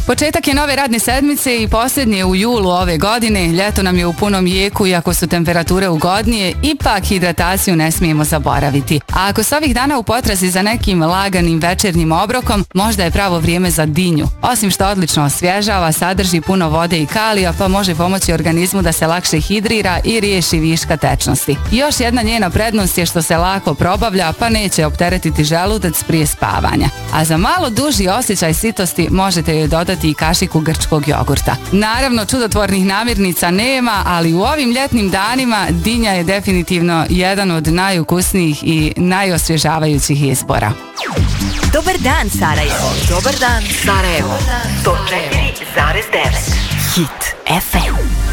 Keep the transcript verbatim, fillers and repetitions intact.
Početak je nove radne sedmice i posljednje u julu ove godine. Ljeto nam je u punom jeku, iako su temperature ugodnije, ipak hidrataciju ne smijemo zaboraviti. A ako s ovih dana u potrazi za nekim laganim večernjim obrokom, možda je pravo vrijeme za dinju. Osim što odlično osvježava, sadrži puno vode i kalija, pa može pomoći organizmu da se lakše hidrira i riješi viška tečnosti. Još jedna njena prednost je što se lako probavlja, pa neće opteretiti želudac prije spavanja. A za malo duži osjećaj sitosti možete joj dodati i kašiku grčkog jogurta. Naravno, čudotvornih namirnica nema, ali u ovim ljetnim danima dinja je definitivno jedan od najukusnijih i najosvježavajućih izbora. Dobar dan, Sarajevo. Dobar dan, Sarajevo. sto četiri zarez devet. Hit F M.